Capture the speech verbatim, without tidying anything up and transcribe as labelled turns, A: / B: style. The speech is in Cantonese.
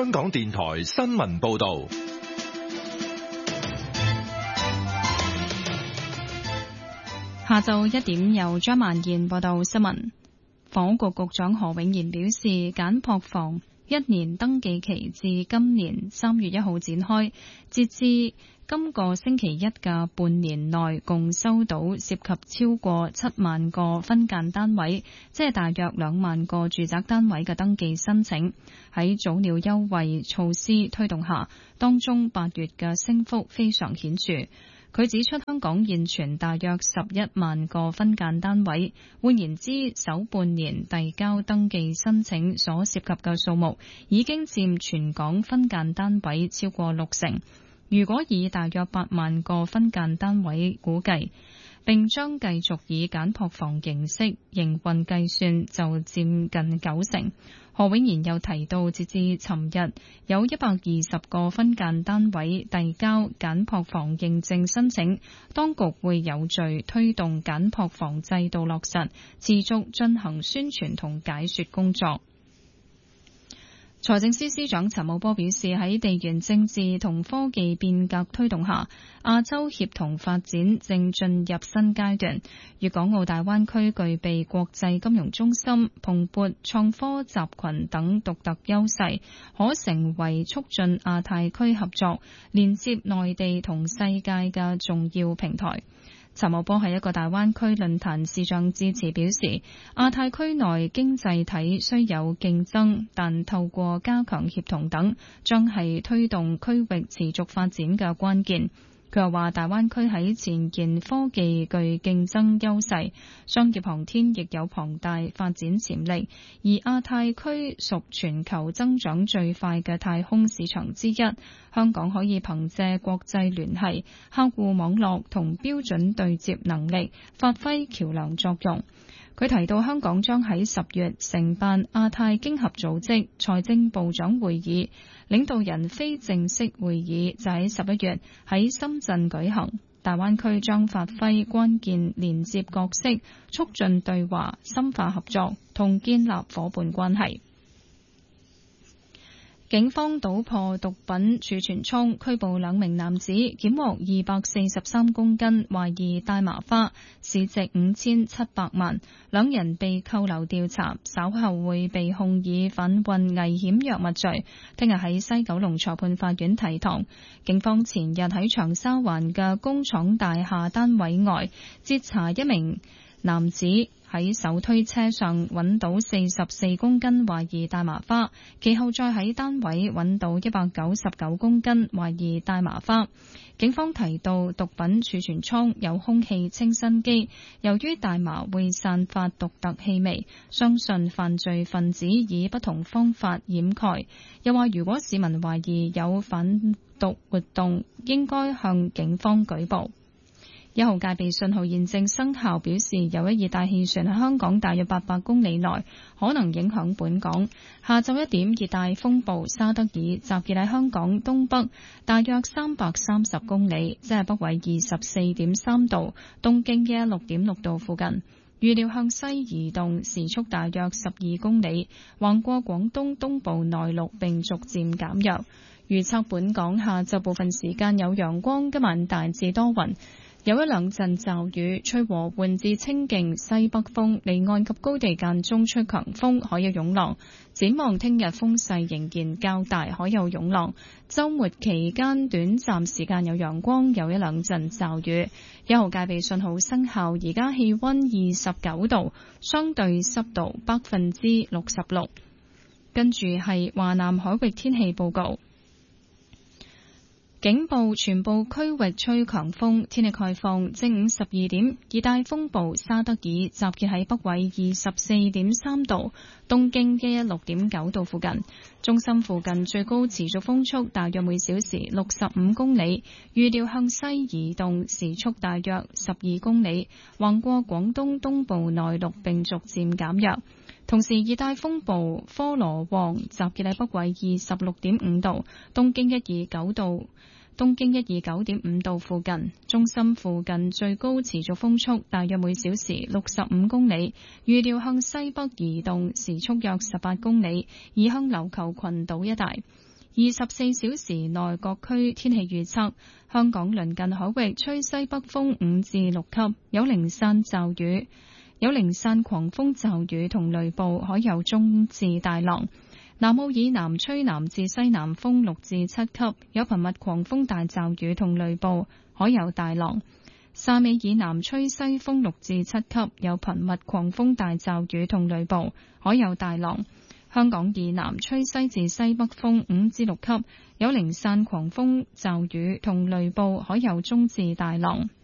A: 香港電台新聞報道。
B: 下晝一點由張曼燕報道新聞。房屋局局長何永賢表示，簡樸房一年登記期至今年三月一號展開，截至今個星期一嘅半年內，共收到涉及超過七萬個分間單位，即係大約兩萬個住宅單位嘅登記申請。喺早鳥優惠措施推動下，當中八月嘅升幅非常顯著。佢指出，香港現存大約十一萬個分間單位，換言之，首半年遞交登記申請所涉及嘅數目已經佔全港分間單位超過六成。如果以大約八萬個分間單位估計，並將繼續以簡樸房形式營運計算，就佔近九成。何永賢又提到，截至尋日，有一百二十個分間單位遞交簡樸房認證申請，當局會有序推動簡樸房制度落實，持續進行宣傳同解說工作。財政司司長陳茂波表示，喺地緣政治同科技變革推動下，亞洲協同發展正進入新階段。粵港澳大灣區具備國際金融中心、蓬勃創科集群等獨特優勢，可成為促進亞太區合作、連接內地同世界嘅重要平台。陳茂波喺一個大灣區論壇視像致辭表示，亞太區內經濟體雖有競爭，但透過加強協同等，將係推動區域持續發展嘅關鍵。佢又話，大灣區喺前沿科技具競爭優勢，商業航天亦有龐大發展潛力，而亞太區屬全球增長最快嘅太空市場之一。香港可以憑借國際聯繫、客戶網絡同標準對接能力，發揮橋樑作用。佢提到，香港將喺十月承辦亞太經合組織財政部長會議，領導人非正式會議就喺十一月喺深圳舉行。大灣區將發揮關鍵連接角色，促進對話、深化合作同建立夥伴關係。警方搗破毒品儲存倉，拘捕兩名男子，檢獲二百四十三公斤懷疑大麻花，市值五千七百萬。兩人被扣留調查，稍後會被控以販運危險藥物罪，聽日喺西九龍裁判法院提堂。警方前日喺長沙灣嘅工廠大廈單位外截查一名男子，喺手推車上揾到四十四公斤懷疑大麻花，其後再喺單位揾到一百九十九公斤懷疑大麻花。警方提到，毒品儲存倉有空氣清新機，由於大麻會散發獨特氣味，相信犯罪分子以不同方法掩蓋。又話，如果市民懷疑有販毒活動，應該向警方舉報。一號戒備信號現正生效，表示有一熱帶氣旋喺香港大約八百公里內，可能影響本港。下晝一點，熱帶風暴沙德爾集結喺香港東北大約三百三十公里，即係北緯二十四點三度、東經嘅六點六度附近。預料向西移動，時速大約十二公里，橫過廣東東部內陸並逐漸減弱。預測本港下晝部分時間有陽光，今晚大致多雲，有一兩陣驟雨，吹和緩至清勁西北風，離岸及高地間中吹強風，可有湧浪。展望聽日風勢仍然較大，可有湧浪。週末期間短暫時間有陽光，有一兩陣驟雨。一號戒備信號生效，而家氣溫二十九度，相對濕度百分之六十六。跟住係華南海域天氣報告。警報，全部區域吹強風，天氣概況。正午十二點，熱帶風暴沙德爾集結喺北緯二十四點三度、東經一一六點九度附近。中心附近最高持續風速大約每小時六十五公里，預料向西移動，時速大約十二公里，橫過廣東東部內陸並逐漸減弱。同時，熱帶風暴科羅旺集結喺北緯二十六點五度、東經一二九度。東經一二九點五度附近，中心附近最高持續風速大約每小時六十五公里，預料向西北移動，時速約十八公里，移向琉球群島一帶。 二十四小時內各區天氣預測：香港鄰近海域吹西北風五至六級，有零散驟雨，有零散狂風驟雨同雷暴，海有中至大浪。南澳以南吹南至西南風六至七級，有頻密狂風大驟雨同雷暴，海有大浪。汕尾以南吹西風六至七級，有頻密狂風大驟雨同雷暴，海有大浪。香港以南吹西至西北風五至六級，有零散狂風驟雨同雷暴，海有中至大浪。